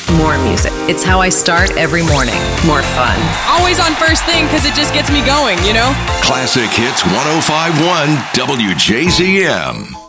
more music. It's how I start every morning. More fun. Always on first thing because it just gets me going, you know? Classic Hits 105.1 WJZM.